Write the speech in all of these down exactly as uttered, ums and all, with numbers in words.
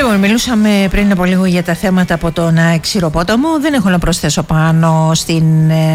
Λοιπόν, μιλούσαμε πριν από λίγο για τα θέματα από τον Ξηροπόταμο. Δεν έχω να προσθέσω πάνω στην,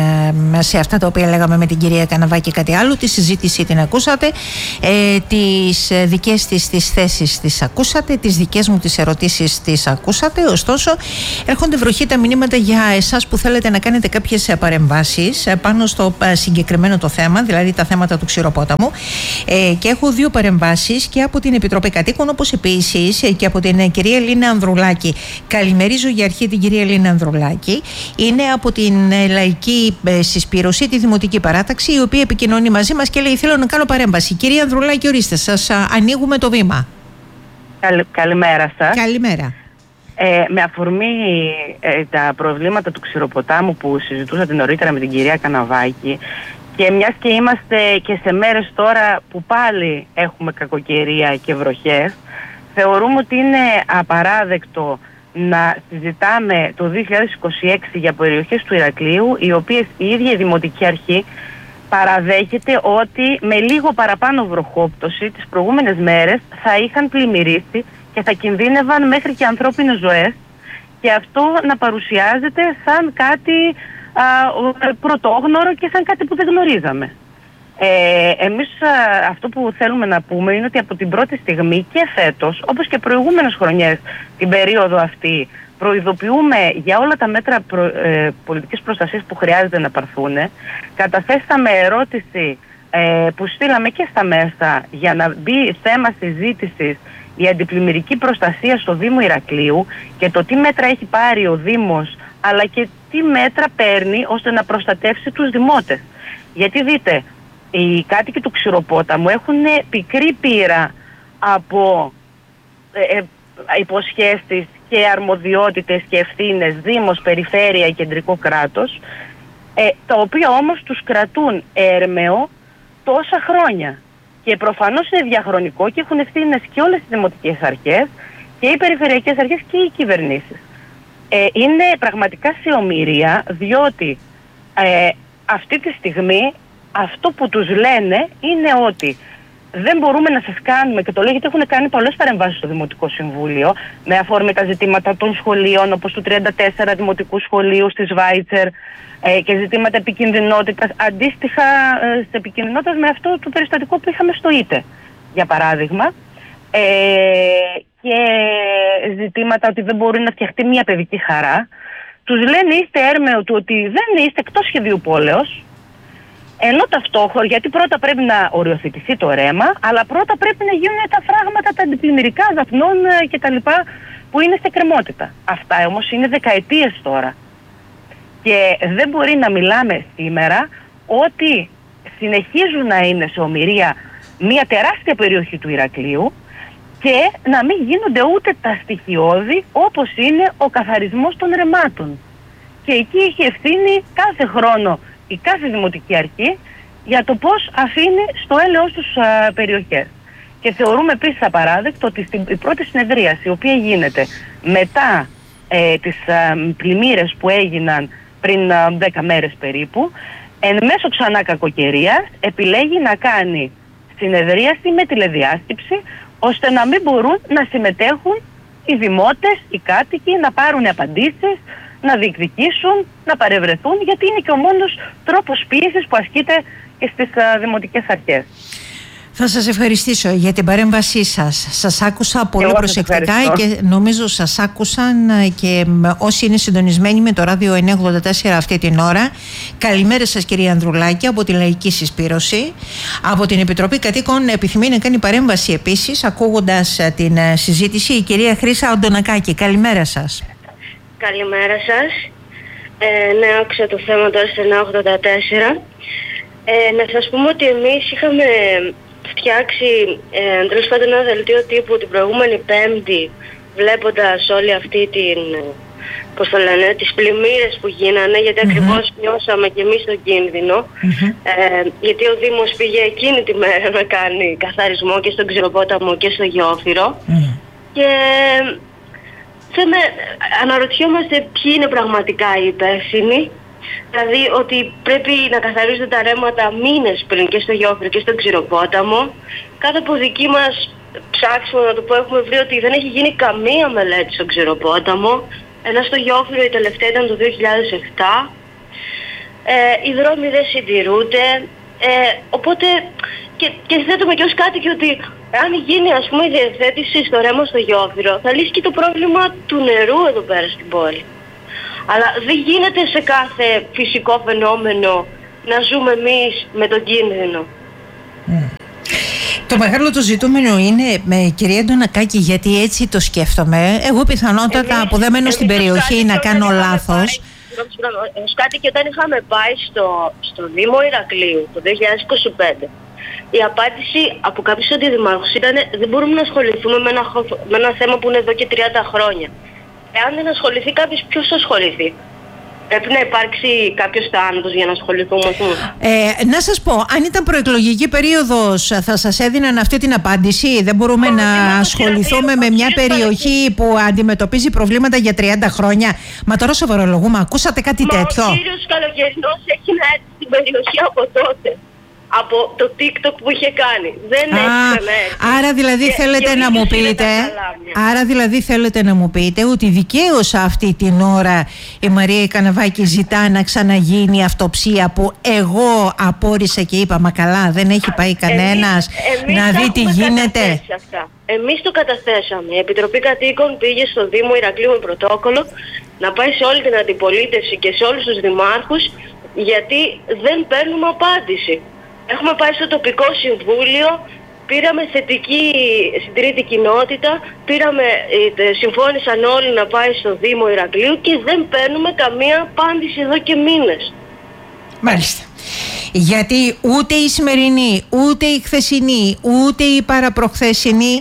σε αυτά τα οποία λέγαμε με την κυρία Καναβάκη κάτι άλλο. Τη συζήτηση την ακούσατε, ε, τις δικές της τις θέσεις τις ακούσατε, τις δικές μου τις ερωτήσεις τις ακούσατε. Ωστόσο, έρχονται βροχή τα μηνύματα για εσάς που θέλετε να κάνετε κάποιες παρεμβάσεις πάνω στο συγκεκριμένο το θέμα, δηλαδή τα θέματα του Ξηροπόταμου. Ε, και έχω δύο παρεμβάσεις και από την Επιτροπή Κατοίκων, όπως επίσης και από την κυρία Ελίνα Ανδρουλάκη. Καλημερίζω για αρχή την κυρία Ελίνα Ανδρουλάκη. Είναι από την Λαϊκή Συσπήρωση, τη Δημοτική Παράταξη, η οποία επικοινωνεί μαζί μας και λέει: θέλω να κάνω παρέμβαση. Κυρία Ανδρουλάκη, ορίστε, σας ανοίγουμε το βήμα. Καλη, καλημέρα σας. Καλημέρα. Ε, με αφορμή ε, τα προβλήματα του Ξηροποτάμου που συζητούσατε νωρίτερα με την κυρία Καναβάκη, και μιας και είμαστε και σε μέρες τώρα που πάλι έχουμε κακοκαιρία και βροχές, θεωρούμε ότι είναι απαράδεκτο να συζητάμε το δύο χιλιάδες είκοσι έξι για περιοχές του Ηρακλείου, οι οποίες η ίδια η Δημοτική Αρχή παραδέχεται ότι με λίγο παραπάνω βροχόπτωση τις προηγούμενες μέρες θα είχαν πλημμυρίσει και θα κινδύνευαν μέχρι και ανθρώπινες ζωές, και αυτό να παρουσιάζεται σαν κάτι α, πρωτόγνωρο και σαν κάτι που δεν γνωρίζαμε. Ε, εμείς α, αυτό που θέλουμε να πούμε είναι ότι από την πρώτη στιγμή και φέτος, όπως και προηγούμενες χρονιές την περίοδο αυτή, προειδοποιούμε για όλα τα μέτρα προ, ε, πολιτικής προστασίας που χρειάζεται να πάρθουν. Καταθέσαμε ερώτηση ε, που στείλαμε και στα μέσα για να μπει θέμα συζήτησης η αντιπλημμυρική προστασία στο Δήμο Ηρακλείου και το τι μέτρα έχει πάρει ο Δήμος, αλλά και τι μέτρα παίρνει ώστε να προστατεύσει τους δημότες. Γιατί δείτε, οι κάτοικοι του Ξηροπόταμου έχουν πικρή πείρα από ε, ε, υποσχέσεις και αρμοδιότητες και ευθύνες Δήμος, Περιφέρεια και Κεντρικό κράτος, ε, τα οποία όμως τους κρατούν έρμεο τόσα χρόνια. Και προφανώς είναι διαχρονικό και έχουν ευθύνες και όλες τις δημοτικές αρχές και οι περιφερειακές αρχές και οι κυβερνήσεις. Ε, είναι πραγματικά σε ομοιρία, διότι ε, αυτή τη στιγμή αυτό που τους λένε είναι ότι δεν μπορούμε να σας κάνουμε, και το λέω γιατί έχουν κάνει πολλές παρεμβάσεις στο Δημοτικό Συμβούλιο με αφορμή τα ζητήματα των σχολείων, όπως του τριάντα τέσσερα Δημοτικού Σχολείου στη Σβάιτσερ, ε, και ζητήματα επικινδυνότητας, αντίστοιχα ε, σε επικινδυνότητα με αυτό το περιστατικό που είχαμε στο ΙΤΕ, για παράδειγμα, ε, και ζητήματα ότι δεν μπορεί να φτιαχτεί μια παιδική χαρά. Τους λένε είστε έρμεο του ότι δεν είστε εκτός σχεδίου πόλεως, ενώ ταυτόχρονα, γιατί πρώτα πρέπει να οριοθετηθεί το ρέμα, αλλά πρώτα πρέπει να γίνουν τα φράγματα, τα αντιπλημμυρικά δαφνών κτλ. Που είναι σε κρεμότητα. Αυτά όμως είναι δεκαετίες τώρα. Και δεν μπορεί να μιλάμε σήμερα ότι συνεχίζουν να είναι σε ομοιρία μια τεράστια περιοχή του Ηρακλείου και να μην γίνονται ούτε τα στοιχειώδη, όπως είναι ο καθαρισμός των ρεμάτων. Και εκεί έχει ευθύνη κάθε χρόνο η κάθε δημοτική αρχή για το πώς αφήνει στο έλεος τους α, περιοχές. Και θεωρούμε επίσης απαράδεκτο ότι στην η πρώτη συνεδρίαση, η οποία γίνεται μετά ε, τις α, πλημμύρες που έγιναν πριν α, δέκα μέρες περίπου, εν μέσω ξανά κακοκαιρίας επιλέγει να κάνει συνεδρίαση με τηλεδιάσκεψη, ώστε να μην μπορούν να συμμετέχουν οι δημότες, οι κάτοικοι, να πάρουν απαντήσεις, να διεκδικήσουν, να παρευρεθούν, γιατί είναι και ο μόνος τρόπος πίεσης που ασκείται και στις α, δημοτικές αρχές. Θα σας ευχαριστήσω για την παρέμβασή σας. Σας άκουσα πολύ Εγώ προσεκτικά και νομίζω σας άκουσαν και όσοι είναι συντονισμένοι με το ράδιο εννιακόσια ογδόντα τέσσερα αυτή την ώρα. Καλημέρα σας κυρία Ανδρουλάκη από τη Λαϊκή Συσπήρωση. Από την Επιτροπή Κατοίκων επιθυμεί να κάνει παρέμβαση επίσης, ακούγοντας την συζήτηση, η κυρία Χρύσα Οντονακάκη. Καλημέρα σας. Καλημέρα σας. Ε, ναι, άκουσα το θέμα τώρα στο εννιακόσια ογδόντα τέσσερα. Ε, να σας πούμε ότι εμείς είχαμε φτιάξει ε, τέλος πάντων ένα δελτίο τύπου την προηγούμενη Πέμπτη, βλέποντας όλη αυτή την, πώς το λένε, τις πλημμύρες που γίνανε, γιατί mm-hmm. ακριβώς νιώσαμε και εμείς τον κίνδυνο, mm-hmm. ε, γιατί ο Δήμος πήγε εκείνη τη μέρα να κάνει καθαρισμό και στον Ξηροπόταμο και στο Γεώφυρο mm-hmm. και θέμε, αναρωτιόμαστε ποιοι είναι πραγματικά οι υπεύθυνοι. Δηλαδή ότι πρέπει να καθαρίζονται τα ρέματα μήνες πριν και στο Γεώφυρο και στον Ξηροπόταμο, κάτω από δική μας ψάξιμο να το πω, έχουμε βρει ότι δεν έχει γίνει καμία μελέτη στον Ξηροπόταμο, ενώ στο Γιόφυρο η τελευταία ήταν το δύο χιλιάδες επτά. Ε, οι δρόμοι δεν συντηρούνται, ε, οπότε και, και θέτουμε και ως κάτι και ότι αν γίνει ας πούμε η διευθέτηση στο ρέμα στο Γιόφυρο θα λύσει και το πρόβλημα του νερού εδώ πέρα στην πόλη. Αλλά δεν γίνεται σε κάθε φυσικό φαινόμενο να ζούμε εμείς με τον κίνδυνο. Mm. Το μεγάλο το ζητούμενο είναι, με, κυρία Αντωνακάκη, γιατί έτσι το σκέφτομαι. Εγώ πιθανότατα εμείς, που δεν μένω στην περιοχή να κάνω λάθος. Κάτι και όταν είχαμε πάει στο, στο Δήμο Ηρακλείου το δύο χιλιάδες είκοσι πέντε, η απάντηση από κάποιους αντιδημάρχους ήταν δεν μπορούμε να ασχοληθούμε με ένα, με ένα θέμα που είναι εδώ και τριάντα χρόνια. Εάν δεν ασχοληθεί κάποιος, ποιος θα ασχοληθεί? Πρέπει να υπάρξει κάποιος θάνατος για να ασχοληθούμε. Ε, να σας πω, αν ήταν προεκλογική περίοδος θα σας έδιναν αυτή την απάντηση? Δεν μπορούμε Ω, να ασχοληθούμε με μια περιοχή που αντιμετωπίζει προβλήματα για τριάντα χρόνια? Μα τώρα σοβαρολογούμε, ακούσατε κάτι Μα τέτοιο? Ο κύριος Καλοκαιρινός έχει να έρθει στην περιοχή από τότε. Από το TikTok που είχε κάνει. Δεν Α, έχει ξαναέρθει. Άρα δηλαδή και, θέλετε και να μου πείτε Άρα δηλαδή θέλετε να μου πείτε ότι δικαίως αυτή την ώρα η Μαρία Καναβάκη ζητά να ξαναγίνει αυτοψία, που εγώ απόρρισα και είπα μα καλά δεν έχει πάει κανένας εμείς, εμείς να δει τι γίνεται? Εμείς το καταθέσαμε. Η Επιτροπή Κατοίκων πήγε στο Δήμο Ηρακλείου με πρωτόκολλο να πάει σε όλη την αντιπολίτευση και σε όλους τους δημάρχους, γιατί δεν παίρνουμε απάντηση. Έχουμε πάει στο τοπικό συμβούλιο, πήραμε θετική συντρίτη κοινότητα, πήραμε, συμφώνησαν όλοι να πάει στο Δήμο Ηρακλείου και δεν παίρνουμε καμία απάντηση εδώ και μήνες. Μάλιστα. Γιατί ούτε η σημερινή, ούτε η χθεσινή, ούτε η παραπροχθεσινή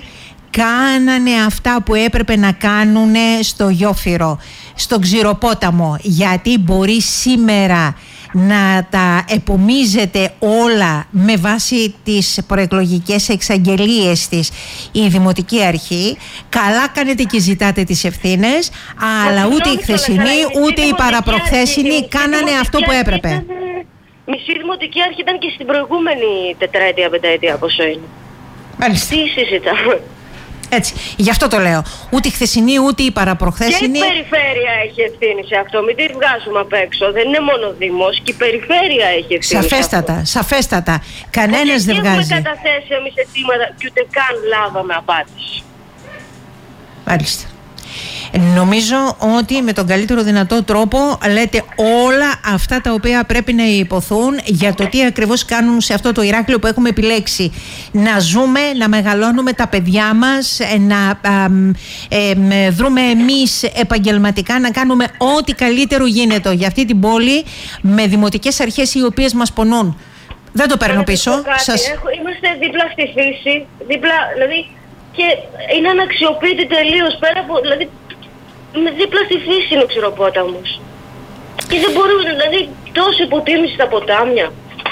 κάνανε αυτά που έπρεπε να κάνουν στο Γιόφυρο, στον Ξηροπόταμο. Γιατί μπορεί σήμερα να τα επομίζεται όλα με βάση τις προεκλογικές εξαγγελίες της η Δημοτική Αρχή. Καλά κάνετε και ζητάτε τις ευθύνες, αλλά ούτε η χθεσινή ούτε η παραπροχθέσινη κάνανε αυτό που έπρεπε. Μισή Δημοτική Αρχή ήταν και στην προηγούμενη τετραετία, πενταετία πόσο είναι. Μάλιστα. Τι συζητάμε? Έτσι, γι' αυτό το λέω. Ούτε η χθεσινή ούτε η παραπροχθέσινη. Και η περιφέρεια έχει ευθύνη σε αυτό. Μην τη βγάζουμε απ' έξω. Δεν είναι μόνο ο Δήμος, και η περιφέρεια έχει ευθύνη. Σαφέστατα, σε αυτό. σαφέστατα. Κανένας δεν βγάζει. Δεν έχουμε καταθέσει εμείς αιτήματα και ούτε καν λάβαμε απάντηση. Μάλιστα. Νομίζω ότι με τον καλύτερο δυνατό τρόπο λέτε όλα αυτά τα οποία πρέπει να υποθούν για το τι ακριβώς κάνουν σε αυτό το Ηράκλειο που έχουμε επιλέξει. Να ζούμε, να μεγαλώνουμε τα παιδιά μας, να ε, ε, δρούμε εμείς επαγγελματικά, να κάνουμε ό,τι καλύτερο γίνεται για αυτή την πόλη με δημοτικές αρχές οι οποίες μας πονούν. Δεν το παίρνω πίσω. Σας... Έχω, είμαστε δίπλα στη φύση, δίπλα, δηλαδή, και είναι αναξιοποιητή τελείως πέρα από... Δηλαδή, με δίπλα στη φύση είναι ο Ξηροπόταμος. Και δεν μπορούμε, δηλαδή, τόσο υποτίμηση στα ποτάμια.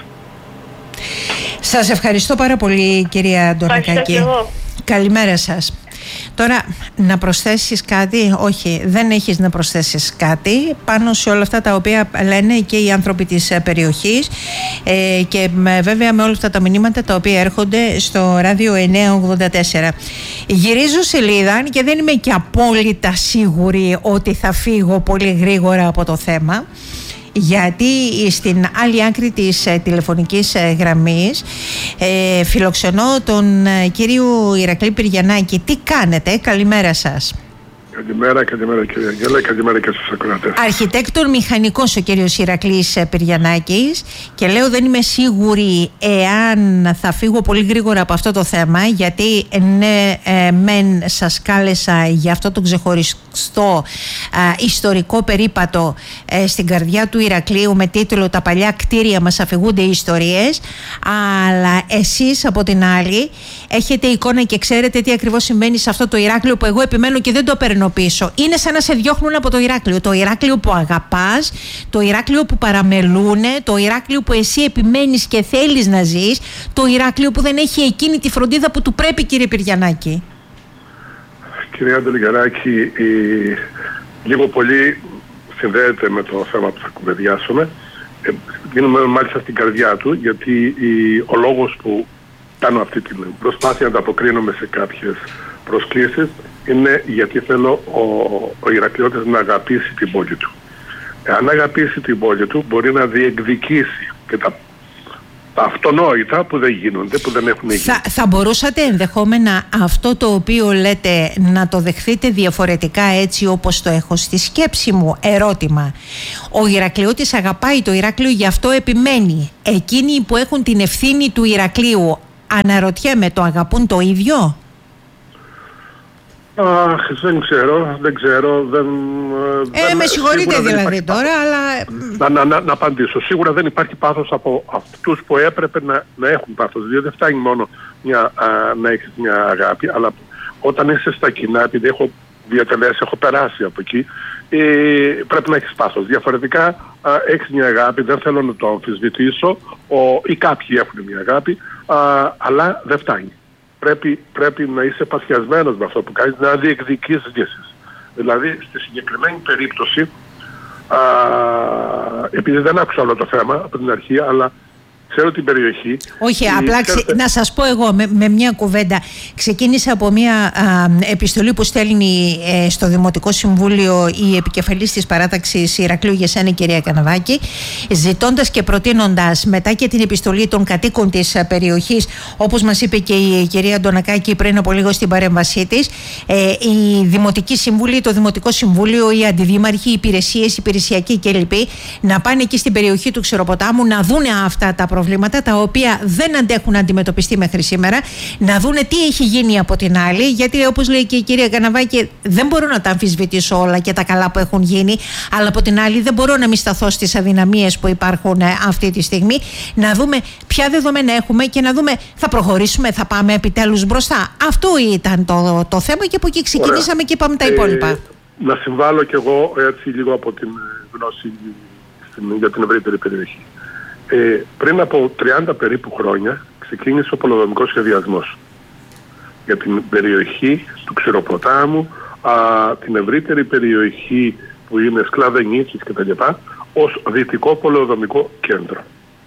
Σας ευχαριστώ πάρα πολύ, κυρία Αντωνακάκη. Καλημέρα σας. Τώρα, να προσθέσεις κάτι? Όχι, δεν έχεις να προσθέσεις κάτι πάνω σε όλα αυτά τα οποία λένε και οι άνθρωποι της περιοχής ε, και με, βέβαια με όλα αυτά τα μηνύματα τα οποία έρχονται στο ράδιο εννιακόσια ογδόντα τέσσερα. Γυρίζω σελίδα και δεν είμαι και απόλυτα σίγουρη ότι θα φύγω πολύ γρήγορα από το θέμα, γιατί στην άλλη άκρη της ε, τηλεφωνικής ε, γραμμής ε, φιλοξενώ τον ε, κύριο Ηρακλή Πυριανάκη. Τι κάνετε? Καλημέρα σας. Καλημέρα, καλημέρα κυρία Αγγέλα, καλημέρα και στους ακροατές. Αρχιτέκτορ μηχανικός ο κύριος Ηρακλής Πυριανάκης, και λέω δεν είμαι σίγουρη εάν θα φύγω πολύ γρήγορα από αυτό το θέμα, γιατί ναι ε, μεν σας κάλεσα για αυτό το ξεχωριστό ε, ιστορικό περίπατο ε, στην καρδιά του Ηρακλείου με τίτλο «Τα παλιά κτίρια μας αφηγούνται οι ιστορίες», αλλά εσείς από την άλλη έχετε εικόνα και ξέρετε τι ακριβώς συμβαίνει σε αυτό το Ηράκλειο που εγώ επιμένω και δεν το παίρνω πίσω. Είναι σαν να σε διώχνουν από το Ηράκλειο. Το Ηράκλειο που αγαπάς, το Ηράκλειο που παραμελούνε, το Ηράκλειο που εσύ επιμένεις και θέλεις να ζεις, το Ηράκλειο που δεν έχει εκείνη τη φροντίδα που του πρέπει, κύριε Πυριανάκη. Κυρία Αντωνακάκη, η... λίγο πολύ συνδέεται με το θέμα που θα κουβεντιάσουμε. Ε, γίνουμε μάλιστα στην καρδιά του, γιατί η... ο λόγος που κάνω αυτή την προσπάθεια να ανταποκρίνομαι σε κάποιες προσκλήσεις, είναι γιατί θέλω ο, ο Ηρακλειώτης να αγαπήσει την πόλη του. Αν αγαπήσει την πόλη του, μπορεί να διεκδικήσει και τα, τα αυτονόητα που δεν γίνονται, που δεν έχουν γίνει. Θα, θα μπορούσατε ενδεχόμενα αυτό το οποίο λέτε να το δεχθείτε διαφορετικά, έτσι όπως το έχω στη σκέψη μου? Ερώτημα. Ο Ηρακλειώτης αγαπάει το Ηράκλειο, γι' αυτό επιμένει. Εκείνοι που έχουν την ευθύνη του Ηρακλείου, αναρωτιέμαι, το αγαπούν το ίδιο? Αχ, δεν ξέρω, δεν ξέρω. Δεν, ε, δεν, με συγχωρείτε δηλαδή τώρα, αλλά... Να, να, να, να απαντήσω. Σίγουρα δεν υπάρχει πάθος από αυτούς που έπρεπε να, να έχουν πάθος. Διότι δεν φτάνει μόνο μια, α, να έχεις μια αγάπη, αλλά όταν είσαι στα κοινά, επειδή έχω διατελέσει, έχω περάσει από εκεί, ε, πρέπει να έχεις πάθος. Διαφορετικά α, έχεις μια αγάπη, δεν θέλω να το αμφισβητήσω, ο, ή κάποιοι έχουν μια αγάπη, α, αλλά δεν φτάνει. Πρέπει, πρέπει να είσαι παθιασμένος με αυτό που κάνεις, να διεκδικήσεις λύσεις. Δηλαδή, στη συγκεκριμένη περίπτωση, α, επειδή δεν άκουσα όλο το θέμα από την αρχή, αλλά ξέρω την περιοχή. Όχι, απλά ξε... να σας πω εγώ με, με μια κουβέντα. Ξεκίνησε από μια α, επιστολή που στέλνει ε, στο Δημοτικό Συμβούλιο η επικεφαλής της παράταξης Ηρακλείου Γεσένη, κυρία Καναβάκη, ζητώντας και προτείνοντας μετά και την επιστολή των κατοίκων της περιοχής, όπως μας είπε και η κυρία Αντωνακάκη πριν από λίγο στην παρέμβασή της, ε, η Δημοτική Συμβούλη, το Δημοτικό Συμβούλιο, οι αντιδήμαρχοι, οι υπηρεσίες, οι υπηρεσιακοί κλπ. Να πάνε εκεί στην περιοχή του Ξηροποτάμου να δούνε αυτά τα προβλήματα τα οποία δεν αντέχουν αντιμετωπιστεί μέχρι σήμερα, να δούνε τι έχει γίνει από την άλλη, γιατί όπως λέει και η κυρία Καναβάκη, δεν μπορώ να τα αμφισβητήσω όλα και τα καλά που έχουν γίνει, αλλά από την άλλη δεν μπορώ να μην σταθώ στις αδυναμίες που υπάρχουν αυτή τη στιγμή, να δούμε ποια δεδομένα έχουμε και να δούμε θα προχωρήσουμε, θα πάμε επιτέλους μπροστά. Αυτό ήταν το, το θέμα και από εκεί ξεκινήσαμε. Ωραία. Και είπαμε τα υπόλοιπα. Ε, να συμβάλλω κι εγώ έτσι λίγο από την γνώση για την ευρύτερη περιοχή. Ε, πριν από τριάντα περίπου χρόνια ξεκίνησε ο πολεοδομικός σχεδιασμός για την περιοχή του Ξηροποτάμου, α, την ευρύτερη περιοχή που είναι Σκλαβενίτσης κτλ. Ως δυτικό πολεοδομικό κέντρο.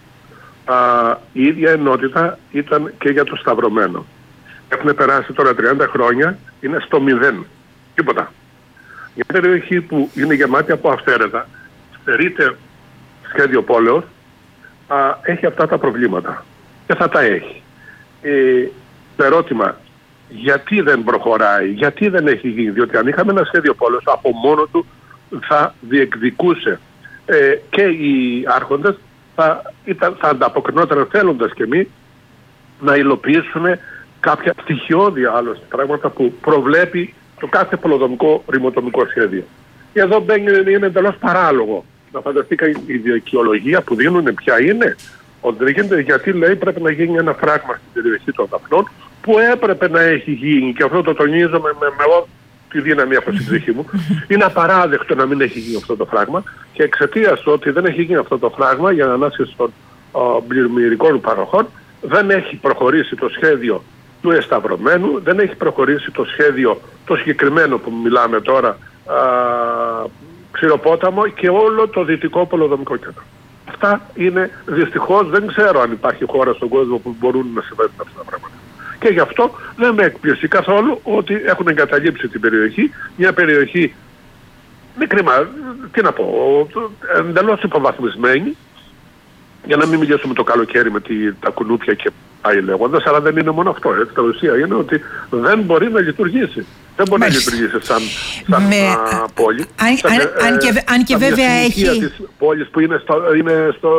Α, η ίδια ενότητα ήταν και για το Σταυρωμένο. Έχουν περάσει τώρα τριάντα χρόνια, είναι στο μηδέν. Τίποτα. Μια περιοχή που είναι γεμάτη από αυθαίρετα, στερείται σχέδιο πόλεως, Α, έχει αυτά τα προβλήματα και θα τα έχει. Ε, το ερώτημα, γιατί δεν προχωράει, γιατί δεν έχει γίνει? Διότι αν είχαμε ένα σχέδιο πόλεως, από μόνο του θα διεκδικούσε ε, και οι άρχοντες θα, ήταν, θα ανταποκρινόταν θέλοντας και εμείς να υλοποιήσουν κάποια στοιχειώδη άλλωστε πράγματα που προβλέπει το κάθε πολεοδομικό ρημοτομικό σχέδιο. Και εδώ μπαίνει, είναι εντελώς παράλογο. Να φανταστεί η δικαιολογία που δίνουν ποια είναι. Ότι δεν γίνεται, γιατί λέει πρέπει να γίνει ένα φράγμα στην περιοχή των Δαφνών που έπρεπε να έχει γίνει, και αυτό το τονίζω με, με, με τη δύναμη από την ψυχή μου. Είναι απαράδεκτο να μην έχει γίνει αυτό το φράγμα, και εξαιτίας του ότι δεν έχει γίνει αυτό το φράγμα για ανάσχεση των πλημμυρικών παροχών, δεν έχει προχωρήσει το σχέδιο του Εσταυρωμένου, δεν έχει προχωρήσει το σχέδιο το συγκεκριμένο που μιλάμε τώρα, α, Ξηροπόταμο, και όλο το δυτικό πολεοδομικό κέντρο. Αυτά είναι, δυστυχώς δεν ξέρω αν υπάρχει χώρα στον κόσμο που μπορούν να συμβαίνουν αυτά τα πράγματα. Και γι' αυτό δεν με εκπλήσει καθόλου ότι έχουν εγκαταλείψει την περιοχή, μια περιοχή μικρή, τι να πω, εντελώς υποβαθμισμένη, για να μην μιλήσουμε το καλοκαίρι με τη, τα κουνούπια και πάει λέγοντας, αλλά δεν είναι μόνο αυτό. Έτσι, τα ουσία είναι ότι δεν μπορεί να λειτουργήσει. Δεν μπορεί Μάλιστα. να λειτουργήσει σαν, σαν με, α, πόλη. Αν, σαν, αν, ε, αν και, αν και βέβαια έχει... της πόλης που είναι στο, είναι στο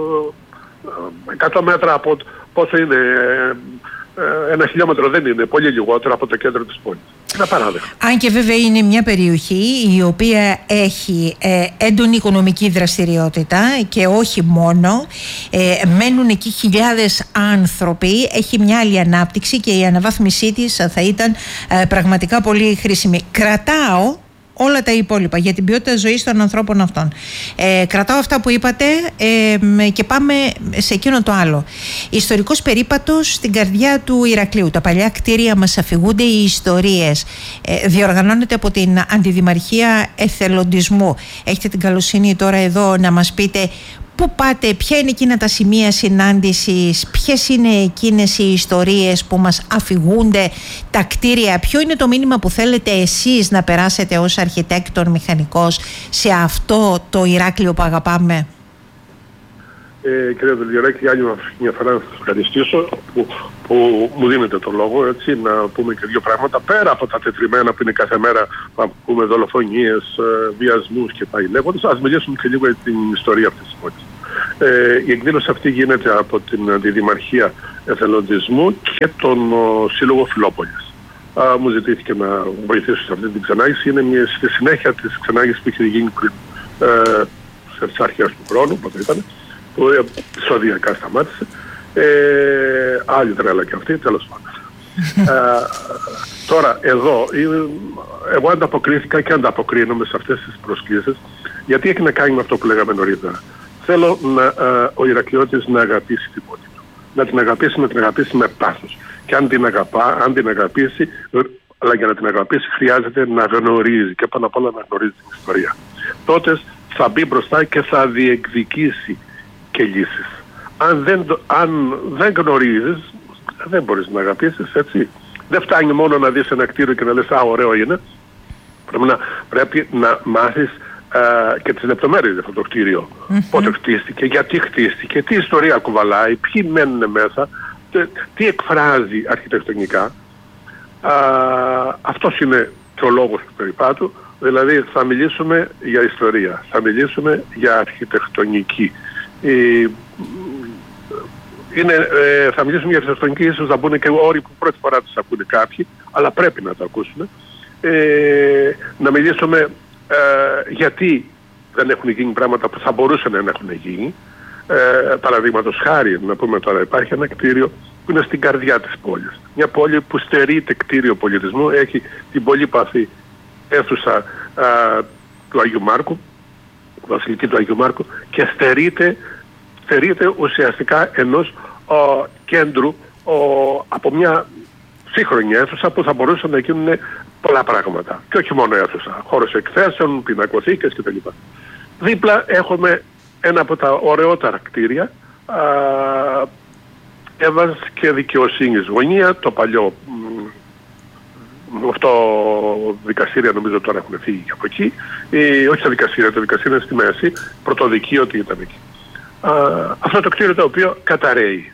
εκατό μέτρα από πόσο είναι, ένα χιλιόμετρο δεν είναι, πολύ λιγότερο από το κέντρο της πόλης. Είναι απαράδεκτο. Αν και βέβαια είναι μια περιοχή η οποία έχει ε, έντονη οικονομική δραστηριότητα και όχι μόνο, ε, μένουν εκεί χιλιάδες άνθρωποι, έχει μια άλλη ανάπτυξη και η αναβάθμισή της θα ήταν ε, πραγματικά πολύ χρήσιμη. Κρατάω όλα τα υπόλοιπα για την ποιότητα ζωής των ανθρώπων αυτών. Ε, κρατάω αυτά που είπατε ε, και πάμε σε εκείνο το άλλο. Ιστορικός περίπατος στην καρδιά του Ηρακλείου. Τα παλιά κτίρια μας αφηγούνται οι ιστορίες. Ε, διοργανώνεται από την Αντιδημαρχία Εθελοντισμού. Έχετε την καλοσύνη τώρα εδώ να μας πείτε Πού πάτε, ποια είναι εκείνα τα σημεία συνάντησης, ποιες είναι εκείνες οι ιστορίες που μας αφηγούνται, τα κτίρια, ποιο είναι το μήνυμα που θέλετε εσείς να περάσετε ως αρχιτέκτον μηχανικός σε αυτό το Ηράκλειο που αγαπάμε? Ε, κύριε Δελγεράκη, άλλη μια φορά να σας ευχαριστήσω που, που μου δίνετε το λόγο, έτσι, να πούμε και δύο πράγματα πέρα από τα τετριμένα που είναι κάθε μέρα, να πούμε δολοφονίες, βιασμούς και πάει λέγοντας. Ας μιλήσουμε και λίγο για την ιστορία αυτής της πόλης. Ε, η εκδήλωση αυτή γίνεται από την τη Δημαρχία Εθελοντισμού και τον ο, Σύλλογο Φιλόπολης. Α, μου ζητήθηκε να βοηθήσω σε αυτή την ξενάγηση. Είναι μια, στη συνέχεια της ξενάγησης που είχε γίνει πριν ε, στις αρχές του χρόνου, πότε ήταν, που επεισοδιακά σταμάτησε. Ε, άλλη τρέλα και αυτή, τέλος πάντων. ε, τώρα, εδώ, εγώ ανταποκρίθηκα και ανταποκρίνομαι σε αυτές τις προσκλήσεις, γιατί έχει να κάνει με αυτό που λέγαμε νωρίτερα. Θέλω να, ε, ο Ηρακλειώτης να αγαπήσει την πόλη του. Να την αγαπήσει, να την αγαπήσει με πάθος. Και αν την αγαπά, αν την αγαπήσει, αλλά για να την αγαπήσει χρειάζεται να γνωρίζει και πάνω απ' όλα να γνωρίζει την ιστορία. Τότε θα μπει μπροστά και θα διεκδικήσει και λύσεις. Αν δεν, αν δεν γνωρίζεις, δεν μπορείς να αγαπήσεις, έτσι. Δεν φτάνει μόνο να δεις ένα κτίριο και να λες «Α, ωραίο είναι». Πρέπει να, πρέπει να μάθεις uh, και τις λεπτομέρειες για αυτό το κτίριο. Mm-hmm. Πότε χτίστηκε, γιατί χτίστηκε, τι ιστορία κουβαλάει, ποιοι μένουν μέσα, τι εκφράζει αρχιτεκτονικά. Uh, αυτός είναι και ο λόγος του περιπάτου. Δηλαδή θα μιλήσουμε για ιστορία, θα μιλήσουμε για αρχιτεκτονική. Ε, είναι, ε, θα μιλήσουμε για αρχιτεκτονική, ίσως θα μπουν και όροι που πρώτη φορά τους ακούνε κάποιοι, αλλά πρέπει να το ακούσουμε. Ε, να μιλήσουμε ε, γιατί δεν έχουν γίνει πράγματα που θα μπορούσαν να έχουν γίνει. Ε, παραδείγματος χάρη, να πούμε τώρα, υπάρχει ένα κτίριο που είναι στην καρδιά της πόλης. Μια πόλη που στερείται κτίριο πολιτισμού, έχει την πολύπαθη αίθουσα α, του Αγίου Μάρκου, βασιλική του Αγίου Μάρκου, και στερείται, στερείται ουσιαστικά ενός ο, κέντρου ο, από μια σύγχρονη αίθουσα που θα μπορούσαν να γίνουν πολλά πράγματα. Και όχι μόνο αίθουσα, χώρος εκθέσεων, πινακοθήκες κτλ. Δίπλα έχουμε ένα από τα ωραιότερα κτίρια, α, Εύας και Δικαιοσύνης γωνία, το παλιό αυτό δικαστήρια νομίζω τώρα έχουν φύγει από εκεί. Ε, όχι τα δικαστήρια, το δικαστήριο είναι στη μέση, πρωτοδικείο ότι ήταν εκεί. Α, αυτό το κτίριο το οποίο καταραίει.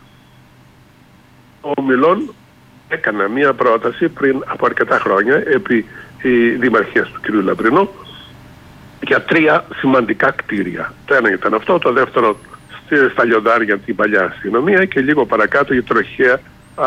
Ο Μιλών έκανα μία πρόταση πριν από αρκετά χρόνια επί οι δημαρχίες του κ. Λαμπρινού για τρία σημαντικά κτίρια. Το ένα ήταν αυτό, το δεύτερο στα Λιοντάρια την παλιά αστυνομία και λίγο παρακάτω η τροχέα. Α,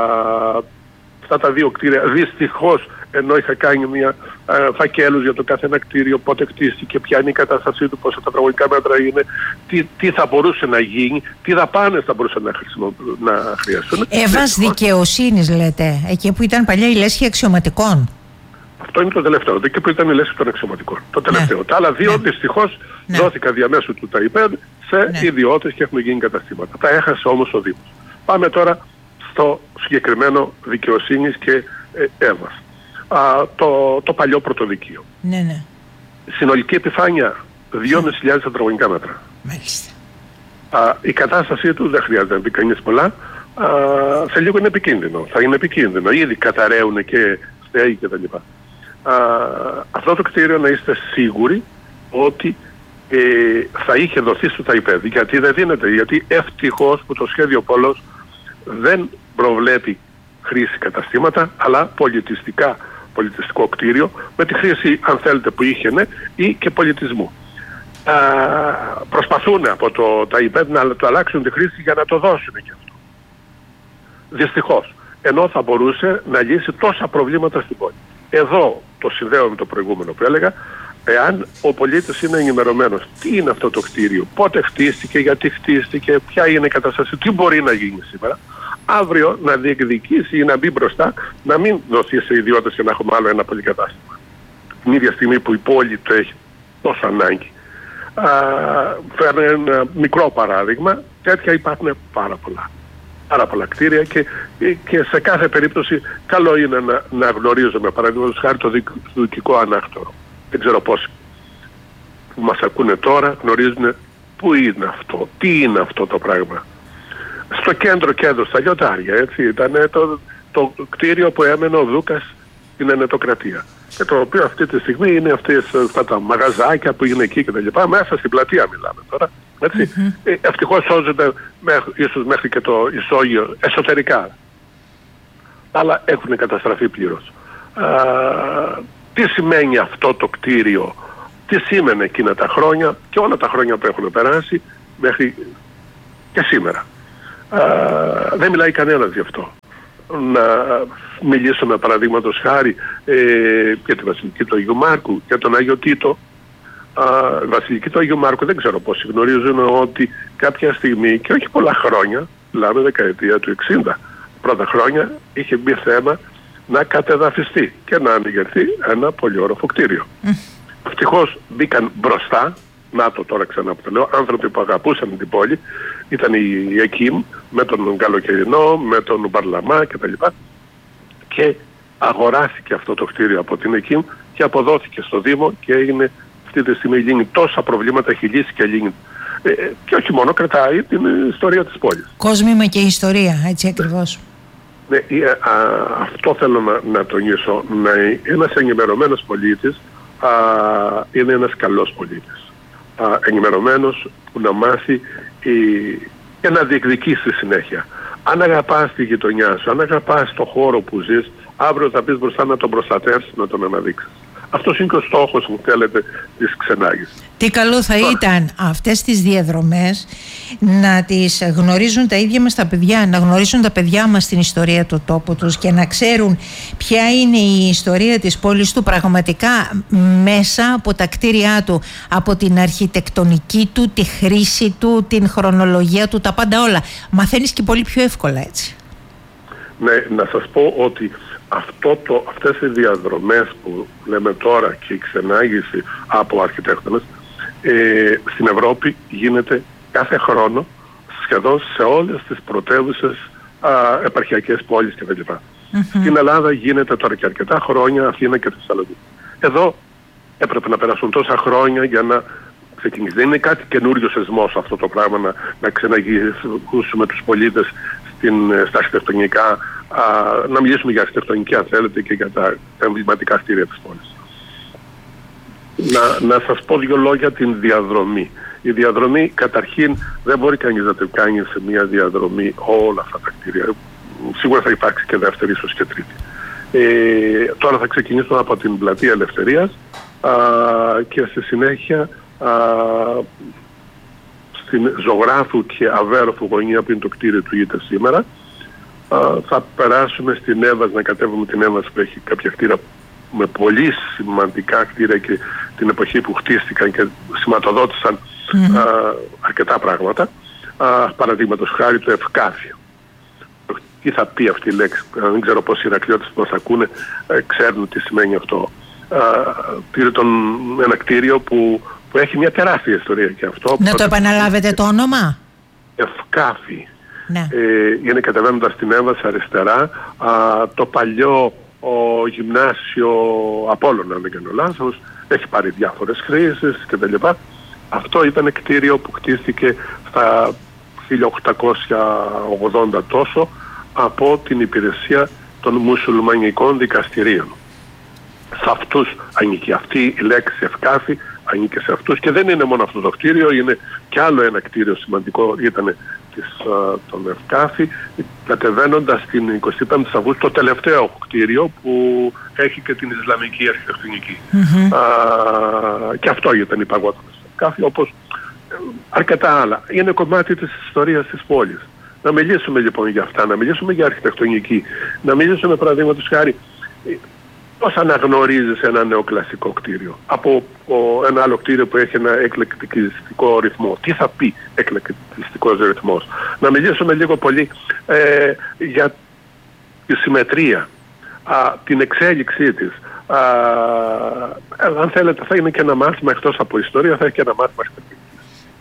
αυτά τα δύο κτίρια δυστυχώς, ενώ είχα κάνει μια α, φακέλους για το κάθε ένα κτίριο, πότε χτίστηκε, ποια είναι η κατάστασή του, πόσα τα τραγωδικά μέτρα είναι, τι, τι θα μπορούσε να γίνει, τι δαπάνες θα μπορούσαν να, να χρειαστούν. Εύας Δικαιοσύνης λέτε, εκεί που ήταν παλιά η λέσχη αξιωματικών. Αυτό είναι το τελευταίο, εκεί που ήταν η λέσχη των αξιωματικών. Το τελευταίο. Ναι. Τα άλλα δύο ναι. δυστυχώς ναι. δόθηκαν διαμέσου του ΤΑΙΠΕΔ σε ναι. ιδιώτες και έχουν γίνει καταστήματα. Τα έχασε όμως ο Δήμος. Πάμε τώρα στο συγκεκριμένο Δικαιοσύνης και ε, Εύας. Α, το, το παλιό πρωτοδικείο. Ναι, ναι. Συνολική επιφάνεια δυόμισι χιλιάδες τετραγωνικά μέτρα. Μάλιστα. Α, η κατάστασή του δεν χρειάζεται να πει κανείς πολλά. Α, σε λίγο είναι επικίνδυνο. Θα είναι επικίνδυνο. Ήδη καταραίουν και στέγη κτλ. Αυτό το κτίριο να είστε σίγουροι ότι ε, θα είχε δοθεί στο ΤΑΙΠΕΔ. Γιατί δεν δίνεται. Γιατί ευτυχώς που το σχέδιο Πόλος δεν προβλέπει χρήση καταστήματα, αλλά πολιτιστικά, πολιτιστικό κτίριο, με τη χρήση, αν θέλετε, που είχε ναι, ή και πολιτισμού. Α, προσπαθούν από το ΤΑΙΠΕΔ να το αλλάξουν τη χρήση για να το δώσουν και αυτό. Δυστυχώς. Ενώ θα μπορούσε να λύσει τόσα προβλήματα στην πόλη. Εδώ το συνδέω με το προηγούμενο που έλεγα, εάν ο πολίτης είναι ενημερωμένος τι είναι αυτό το κτίριο, πότε χτίστηκε, γιατί χτίστηκε, ποια είναι η κατάσταση, τι μπορεί να γίνει σήμερα, αύριο να διεκδικήσει ή να μπει μπροστά, να μην δοθεί σε ιδιώτες και να έχουμε άλλο ένα πολυκατάστημα. Την ίδια στιγμή που η πόλη το έχει τόσο ανάγκη. Φέρνω ένα μικρό παράδειγμα, τέτοια υπάρχουν πάρα πολλά. Πάρα πολλά κτίρια και, και σε κάθε περίπτωση καλό είναι να, να γνωρίζουμε, παραδείγματος χάρη το Διοικητικό Ανάκτορο. Δεν ξέρω πόσοι που μας ακούνε τώρα γνωρίζουν Πού είναι αυτό, τι είναι αυτό το πράγμα. Στο κέντρο κέντρο, στα Λιωτάρια, έτσι, ήταν το, το κτίριο που έμενε ο Δούκας στην Ενετοκρατία. Και το οποίο αυτή τη στιγμή είναι αυτές, αυτά τα μαγαζάκια που είναι εκεί και τα λοιπά. Μέσα στην πλατεία μιλάμε τώρα. Έτσι. Mm-hmm. Ε, ευτυχώς σώζεται μέχρι, ίσως μέχρι και το ισόγειο εσωτερικά. Αλλά έχουν καταστραφεί πλήρως. Α, τι σημαίνει αυτό το κτίριο, τι σήμαινε εκείνα τα χρόνια και όλα τα χρόνια που έχουν περάσει μέχρι και σήμερα. Α, δεν μιλάει κανένας γι' αυτό. Να μιλήσουμε παραδείγματος χάρη ε, για τη Βασιλική του Αγίου Μάρκου, για τον Άγιο Τίτο. Η Βασιλική του Αγίου Μάρκου δεν ξέρω πόσοι γνωρίζουν ότι κάποια στιγμή και όχι πολλά χρόνια, δηλαδή δεκαετία του εξήντα, πρώτα χρόνια είχε μπει θέμα να κατεδαφιστεί και να ανοιγερθεί ένα πολύ όροφο κτίριο. Mm. Ευτυχώς μπήκαν μπροστά, να το τώρα ξανά που το λέω, άνθρωποι που αγαπούσαν την πόλη, ήταν η ΕΚΙΜ με τον Καλοκαιρινό, με τον Μπαρλαμά κτλ. Και αγοράστηκε αυτό το κτίριο από την ΕΚΙΜ και αποδόθηκε στο Δήμο και έγινε αυτή τη στιγμή γίνει τόσα προβλήματα, έχει λύσει και γίνει. Ε, και όχι μόνο, κρατάει την ιστορία της πόλης. Κόσμημα και ιστορία, έτσι ακριβώς. Ναι, ε, α, αυτό θέλω να, να τονίσω. Να, ένας ενημερωμένος πολίτης α, είναι ένας καλός πολίτης. Α, ενημερωμένος που να μάθει η, και να διεκδικήσει συνέχεια. Αν αγαπάς τη γειτονιά σου, αν αγαπάς το χώρο που ζεις, αύριο θα πεις μπροστά να τον προστατεύσεις, να τον αναδείξεις. Αυτός είναι και ο στόχος, μου θέλετε, της ξενάγησης. Τι καλό θα Τώρα. ήταν αυτές τις διαδρομές να τις γνωρίζουν τα ίδια μας τα παιδιά, να γνωρίζουν τα παιδιά μας την ιστορία του τόπου τους και να ξέρουν ποια είναι η ιστορία της πόλης του πραγματικά μέσα από τα κτίρια του, από την αρχιτεκτονική του, τη χρήση του, την χρονολογία του, τα πάντα όλα. Μαθαίνεις και πολύ πιο εύκολα έτσι. Ναι, να σας πω ότι αυτό το, αυτές οι διαδρομές που λέμε τώρα και η ξενάγηση από αρχιτέκτονες ε, στην Ευρώπη γίνεται κάθε χρόνο σχεδόν σε όλες τις πρωτεύουσες α, επαρχιακές πόλεις κτλ. Mm-hmm. Στην Ελλάδα γίνεται τώρα και αρκετά χρόνια, Αθήνα και Θεσσαλονίκη. Εδώ έπρεπε να περάσουν τόσα χρόνια για να ξεκινήσει. Δεν είναι κάτι καινούριο σεσμός αυτό το πράγμα να, να ξεναγήσουμε τους πολίτες στην, στα αρχιτεκτονικά. Α, να μιλήσουμε για αρχιτεκτονική αν θέλετε και για τα εμβληματικά κτίρια της πόλης. Να, να σας πω δύο λόγια την διαδρομή. Η διαδρομή καταρχήν δεν μπορεί κανείς να το κάνει σε μια διαδρομή όλα αυτά τα κτίρια. Σίγουρα θα υπάρξει και δεύτερη, ίσως και τρίτη. Ε, τώρα θα ξεκινήσουμε από την Πλατεία Ελευθερίας α, και στη συνέχεια α, στην Ζωγράφου και Αβέροφου γωνία που είναι το κτίριο του ΙΤΕ σήμερα. Uh, θα περάσουμε στην Εύβας, να κατέβουμε την Εύβας που έχει κάποια κτίρια με πολύ σημαντικά κτίρια και την εποχή που χτίστηκαν και σηματοδότησαν mm-hmm. uh, αρκετά πράγματα. Uh, παραδείγματος χάρη το Ευκάφιο. Τι θα πει αυτή η λέξη, δεν ξέρω πώς οι Ηρακλειώτες που μας ακούνε uh, ξέρουν τι σημαίνει αυτό. Uh, τον, ένα κτίριο που, που έχει μια τεράστια ιστορία και αυτό. Να το επαναλάβετε το όνομα. Ευκάφι. Ναι. Ε, είναι κατεβαίνοντας την Εύβας αριστερά α, το παλιό ο, γυμνάσιο Απόλλωνα, αν δεν κάνω λάθος, έχει πάρει διάφορες χρήσεις κτλ. Αυτό ήταν κτίριο που κτίστηκε στα χίλια οκτακόσια ογδόντα τόσο από την υπηρεσία των μουσουλμανικών δικαστηρίων. Σε αυτούς ανήκει αυτή η λέξη Ευκάφη, ανήκει σε αυτούς και δεν είναι μόνο αυτό το κτίριο, είναι και άλλο ένα κτίριο σημαντικό, ήταν της, uh, τον Ευκάφη, κατεβαίνοντας την εικοστή πέμπτη Αυγούστου το τελευταίο κτίριο που έχει και την Ισλαμική αρχιτεκτονική. Mm-hmm. Uh, και αυτό ήταν η παγότητα του Ευκάφη, όπως αρκετά άλλα. Είναι κομμάτι της ιστορίας της πόλης. Να μιλήσουμε λοιπόν για αυτά, να μιλήσουμε για αρχιτεκτονική, να μιλήσουμε παραδείγματος χάρη πώς αναγνωρίζεις ένα νεοκλασικό κτίριο από ο, ένα άλλο κτίριο που έχει ένα εκλεκτικιστικό ρυθμό. Τι θα πει εκλεκτιστικός ρυθμός. Να μιλήσουμε λίγο πολύ ε, για τη συμμετρία, α, την εξέλιξή της. Α, αν θέλετε θα είναι και ένα μάθημα εκτός από ιστορία, θα έχει και ένα μάθημα αρχιτεκτονικής.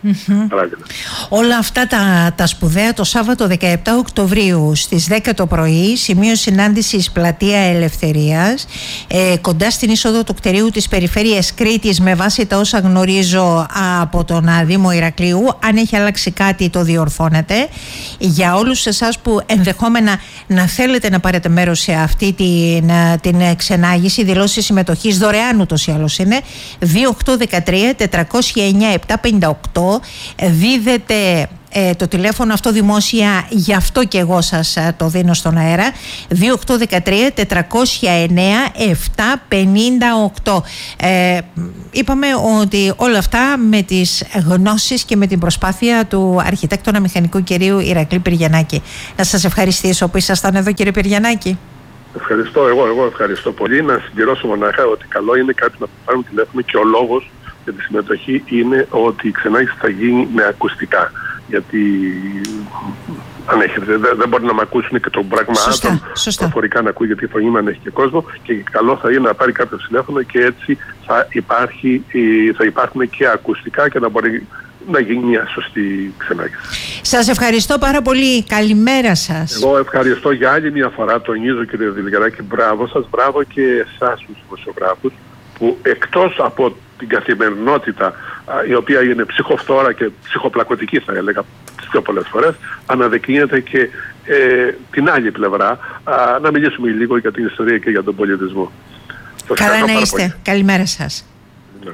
Mm-hmm. Όλα αυτά τα, τα σπουδαία το Σάββατο δεκαεπτά Οκτωβρίου στις δέκα το πρωί, σημείο συνάντησης Πλατεία Ελευθερίας, ε, κοντά στην είσοδο του κτηρίου της Περιφέρειας Κρήτης, με βάση τα όσα γνωρίζω από τον Δήμο Ηρακλείου. Αν έχει αλλάξει κάτι το διορθώνετε. Για όλους εσάς που ενδεχόμενα να θέλετε να πάρετε μέρος σε αυτή την, την ξενάγηση, δηλώσεις συμμετοχής δωρεάν ούτως ή άλλως είναι, δύο οκτώ ένα τρία τετρακόσια εννιά επτακόσια πενήντα οκτώ. Δίδεται ε, το τηλέφωνο αυτό δημόσια, γι' αυτό και εγώ σας ε, το δίνω στον αέρα, δύο οκτώ ένα τρία τετρακόσια εννιά επτακόσια πενήντα οκτώ. Ε, είπαμε ότι όλα αυτά με τις γνώσεις και με την προσπάθεια του αρχιτέκτονα μηχανικού κυρίου Ηρακλή Πυργιανάκη. Να σας ευχαριστήσω που ήσασταν εδώ, κύριε Πυργιανάκη. Ευχαριστώ, εγώ, εγώ ευχαριστώ πολύ. Να συμπληρώσω μονάχα ότι καλό είναι κάτι να πάρουμε τηλέφωνο, και ο λόγος για τη συμμετοχή είναι ότι η ξενάγηση θα γίνει με ακουστικά. Γιατί αν έχετε, δεν, δεν μπορεί να με ακούσουν και το πράγμα άτομο προφορικά να ακούει, γιατί η φωνή μου αν έχει και κόσμο, και καλό θα είναι να πάρει κάποιο τηλέφωνο, και έτσι θα, υπάρχει, θα υπάρχουν και ακουστικά και να μπορεί να γίνει μια σωστή ξενάγηση. Σας ευχαριστώ πάρα πολύ. Καλημέρα σας. Εγώ ευχαριστώ για άλλη μια φορά. Τονίζω, κύριε Δηλγεράκη, μπράβο σας, μπράβο και εσάς τους δημοσιογράφους, που εκτός από την καθημερινότητα, η οποία είναι ψυχοφθόρα και ψυχοπλακωτική, θα έλεγα τις πιο πολλές φορές, αναδεικνύεται και ε, την άλλη πλευρά. Α, να μιλήσουμε λίγο για την ιστορία και για τον πολιτισμό. Καλά να είστε. Πολύ. Καλημέρα σας. Ναι.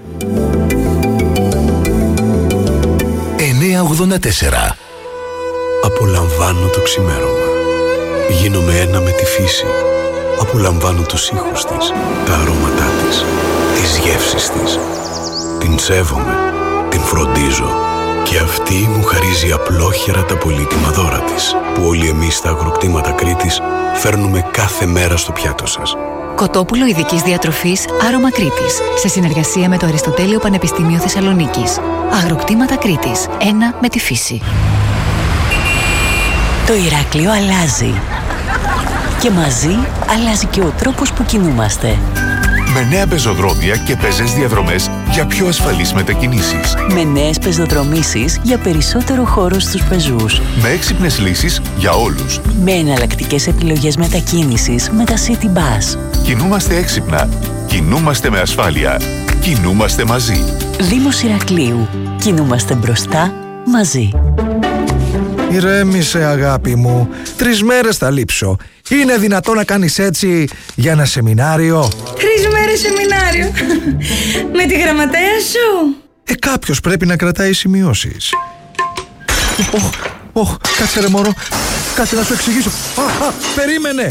εννιακόσια ογδόντα τέσσερα. Απολαμβάνω το ξημέρωμα. Γίνομαι ένα με τη φύση. Απολαμβάνω τους ήχους της, τα αρώματά της, τις γεύσεις της. Την σέβομαι, την φροντίζω, και αυτή μου χαρίζει απλόχερα τα πολύτιμα δώρα της, που όλοι εμείς στα αγροκτήματα Κρήτης φέρνουμε κάθε μέρα στο πιάτο σας. Κοτόπουλο ειδικής διατροφής Άρωμα Κρήτης, σε συνεργασία με το Αριστοτέλειο Πανεπιστήμιο Θεσσαλονίκης. Αγροκτήματα Κρήτης, ένα με τη φύση. Το Ηράκλειο αλλάζει. Και μαζί αλλάζει και ο τρόπος που κινούμαστε. Με νέα πεζοδρόμια και πεζές διαδρομές για πιο ασφαλείς μετακινήσεις. Με νέες πεζοδρομήσεις για περισσότερο χώρο στους πεζούς. Με έξυπνες λύσεις για όλους. Με εναλλακτικές επιλογές μετακίνησης με τα City Bus. Κινούμαστε έξυπνα. Κινούμαστε με ασφάλεια. Κινούμαστε μαζί. Δήμος Ηρακλείου. Κινούμαστε μπροστά μαζί. Ηρέμησε, αγάπη μου. Τρεις μέρες θα λείψω. Είναι δυνατό να κάνεις έτσι για ένα σεμινάριο? Τρεις μέρες σεμινάριο. Με τη γραμματέα σου. Ε, κάποιος πρέπει να κρατάει σημειώσεις. Ωχ, ωχ, κάτσε ρε μωρό. Κάτσε να σου εξηγήσω. Α, α, περίμενε.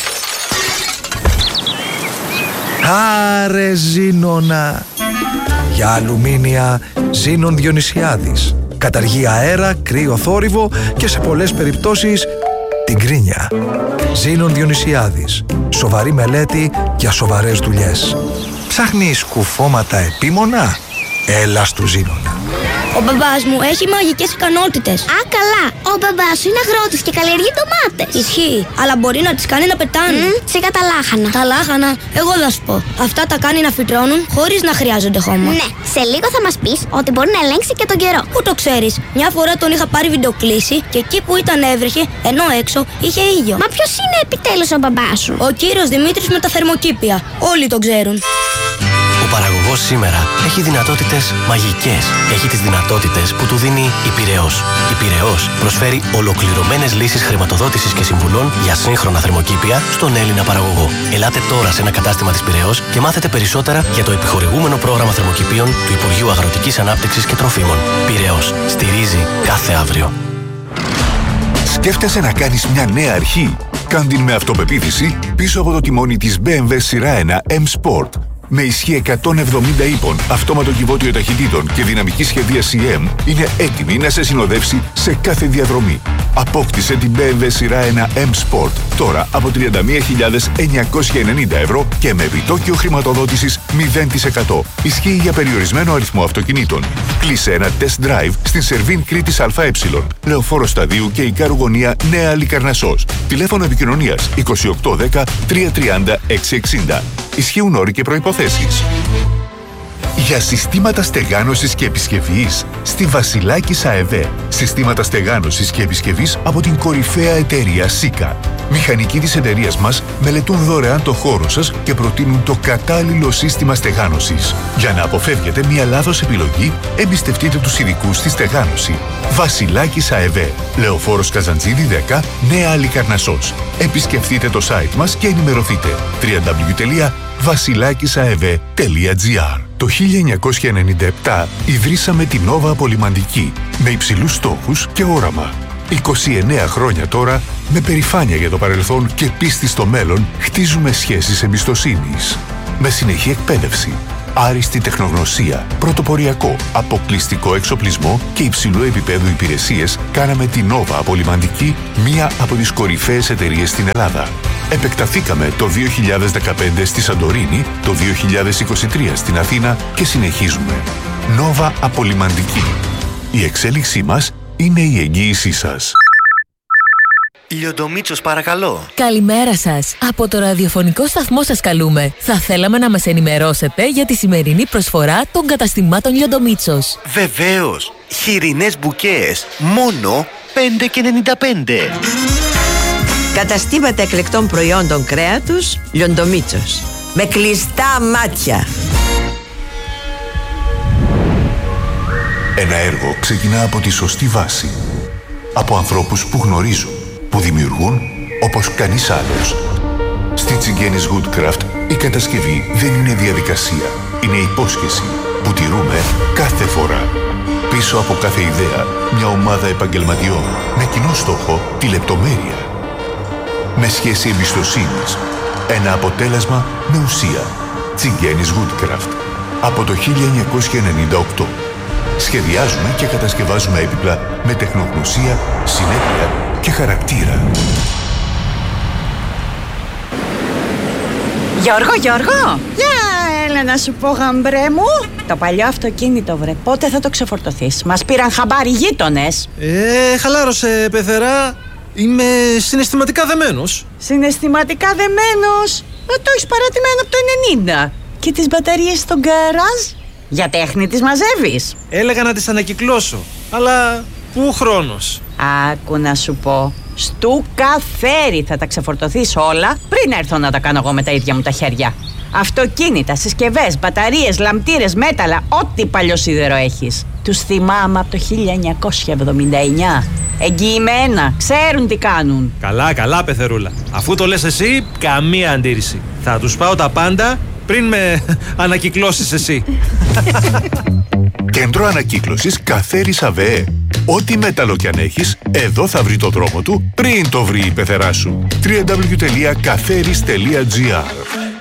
Άρε Ζήνονα. Για αλουμίνια Ζήνων Διονυσιάδης. Καταργεί αέρα, κρύο, θόρυβο και σε πολλές περιπτώσεις την κρίνια. Ζήνων Διονυσιάδης. Σοβαρή μελέτη για σοβαρές δουλειές. Ψάχνεις κουφώματα επίμονα? Έλα στου Ζήνονα. Ο μπαμπάς μου έχει μαγικές ικανότητες. Α, καλά. Ο μπαμπάς σου είναι αγρότης και καλλιεργεί ντομάτες. Ισχύει, αλλά μπορεί να τις κάνει να πετάνε. Mm, σιγά τα λάχανα. Τα λάχανα, εγώ θα σου πω. Αυτά τα κάνει να φυτρώνουν χωρίς να χρειάζονται χώμα. Ναι, σε λίγο θα μας πεις ότι μπορεί να ελέγξει και τον καιρό. Πού το ξέρεις? Μια φορά τον είχα πάρει βιντεοκλήση και εκεί που ήταν έβρεχε, ενώ έξω είχε ήλιο. Μα ποιος είναι επιτέλους ο μπαμπάς σου? Ο κύριος Δημήτρης με τα θερμοκήπια. Όλοι τον ξέρουν. Ο παραγωγός σήμερα έχει δυνατότητες μαγικές. Έχει τις δυνατότητες που του δίνει η Πειραιώς. Η Πειραιώς προσφέρει ολοκληρωμένες λύσεις χρηματοδότησης και συμβουλών για σύγχρονα θερμοκήπια στον Έλληνα παραγωγό. Ελάτε τώρα σε ένα κατάστημα της Πειραιώς και μάθετε περισσότερα για το επιχορηγούμενο πρόγραμμα θερμοκηπίων του Υπουργείου Αγροτικής Ανάπτυξης και Τροφίμων. Πειραιώς. Στηρίζει κάθε αύριο. Σκέφτεσαι να κάνεις μια νέα αρχή? Κάν την με αυτοπεποίθηση πίσω από το τιμόνι της μπι εμ ντάμπλιου σειρά ένα M Sport. Με ισχύ εκατόν εβδομήντα ύπων, αυτόματο κυβότιο ταχυτήτων και δυναμική σχεδίαση εμ, είναι έτοιμη να σε συνοδεύσει σε κάθε διαδρομή. Απόκτησε την μπι εμ ντάμπλιου σειρά ένα M Sport τώρα από τριάντα μία χιλιάδες εννιακόσια ενενήντα ευρώ και με επιτόκιο χρηματοδότησης μηδέν τοις εκατό. Ισχύει για περιορισμένο αριθμό αυτοκινήτων. Κλείσε ένα test drive στην Σερβίν Κρήτης ΑΕ, Λεωφόρο Σταδίου και Ικάρου Γωνία Νέα Λικαρνασσός. Τηλέφωνο επικοινωνίας είκοσι οκτώ δέκα τριακόσια τριάντα εξακόσια εξήντα. Ισχύουν όροι και προϋποθέσεις. Για συστήματα στεγάνωσης και επισκευής στη Βασιλάκης ΑΕΒ. Συστήματα στεγάνωσης και επισκευής από την κορυφαία εταιρεία Σίκα. Μηχανικοί της εταιρείας μας μελετούν δωρεάν το χώρο σας και προτείνουν το κατάλληλο σύστημα στεγάνωσης. Για να αποφεύγετε μια λάθος επιλογή, εμπιστευτείτε τους ειδικούς στη στεγάνωση. Βασιλάκης ΑΕΒ. Λεωφόρος Καζαντζίδη δέκα, Νέα Αλικαρνασσός. Επισκεφτείτε το site μας και ενημερωθείτε. double-u double-u double-u τελεία βασιλάκισαεβ τελεία τζι άρ. Το χίλια εννιακόσια ενενήντα επτά ιδρύσαμε την Nova Απολυμαντική με υψηλούς στόχους και όραμα. είκοσι εννέα χρόνια τώρα, με περηφάνεια για το παρελθόν και πίστη στο μέλλον, χτίζουμε σχέσεις εμπιστοσύνης. Με συνεχή εκπαίδευση, άριστη τεχνογνωσία, πρωτοποριακό, αποκλειστικό εξοπλισμό και υψηλού επίπεδου υπηρεσίες, κάναμε την Nova Απολυμαντική μία από τις κορυφαίες εταιρείες στην Ελλάδα. Επεκταθήκαμε το δύο χιλιάδες δεκαπέντε στη Σαντορίνη, το δύο χιλιάδες είκοσι τρία στην Αθήνα και συνεχίζουμε. Nova Απολυμαντική. Η εξέλιξή μας είναι η εγγύησή σας. Λιοντομίτσος, παρακαλώ. Καλημέρα σας. Από το ραδιοφωνικό σταθμό σας καλούμε. Θα θέλαμε να μας ενημερώσετε για τη σημερινή προσφορά των καταστημάτων Λιοντομίτσος. Βεβαίως. Χοιρινές μπουκές. Μόνο πέντε και ενενήντα πέντε. Καταστήματα εκλεκτών προϊόντων κρέατος Λιοντομίτσος. Με κλειστά μάτια. Ένα έργο ξεκινά από τη σωστή βάση. Από ανθρώπους που γνωρίζουν, που δημιουργούν όπως κανείς άλλος. Στη Τσιγκένης Woodcraft η κατασκευή δεν είναι διαδικασία. Είναι υπόσχεση που τηρούμε κάθε φορά. Πίσω από κάθε ιδέα, μια ομάδα επαγγελματιών με κοινό στόχο τη λεπτομέρεια. Με σχέση εμπιστοσύνης. Ένα αποτέλεσμα με ουσία. Τσιγκένης Woodcraft. Από το χίλια εννιακόσια ενενήντα οκτώ. Σχεδιάζουμε και κατασκευάζουμε έπιπλα με τεχνογνωσία, συνέπεια και χαρακτήρα. Γιώργο, Γιώργο! Για έλα να σου πω, γαμπρέ μου. Το παλιό αυτοκίνητο, βρε, πότε θα το ξεφορτωθείς? Μας πήραν χαμπάρι γείτονες. Ε, χαλάρωσε, πεθερά. Είμαι συναισθηματικά δεμένος. Συναισθηματικά δεμένος? Ε, το έχεις παρατημένο από το ενενήντα. Και τις μπαταρίες στο γκαράζ? Για τέχνη τις μαζεύεις? Έλεγα να τις ανακυκλώσω, αλλά πού χρόνος? Άκου να σου πω. Στου καφέρι θα τα ξεφορτωθείς όλα πριν έρθω να τα κάνω εγώ με τα ίδια μου τα χέρια. Αυτοκίνητα, συσκευές, μπαταρίες, λαμπτήρες, μέταλλα, ό,τι παλιό σίδερο έχεις. Τους θυμάμαι από το χίλια εννιακόσια εβδομήντα εννιά. Εγγυημένα, ξέρουν τι κάνουν. Καλά, καλά, πεθερούλα. Αφού το λες εσύ, καμία αντίρρηση. Θα τους πάω τα πάντα πριν με ανακυκλώσεις εσύ. Κέντρο ανακύκλωσης Καφέρης ΑΒΕ. Ό,τι μέταλλο κι αν έχεις, εδώ θα βρει το δρόμο του πριν το βρει η πεθερά σου. double-u double-u double-u τελεία καφέρης τελεία τζι άρ.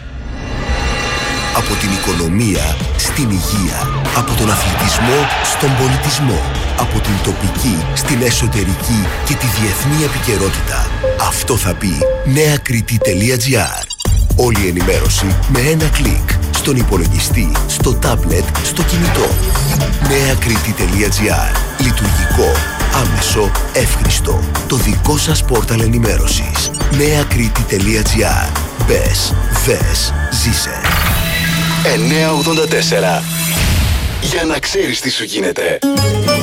Από την οικονομία στην υγεία, από τον αθλητισμό στον πολιτισμό, από την τοπική στην εσωτερική και τη διεθνή επικαιρότητα. Αυτό θα πει νέα κρήτη τελεία τζι άρ. Όλη η ενημέρωση με ένα κλικ. Στον υπολογιστή, στο τάμπλετ, στο κινητό. νέα κρήτη τελεία τζι άρ. Λειτουργικό, άμεσο, εύχριστο. Το δικό σας πόρταλ ενημέρωσης. νέα κρήτη τελεία τζι άρ. Μπες, δες, ζήσε. εννιακόσια ογδόντα τέσσερα. Για να ξέρεις τι σου γίνεται.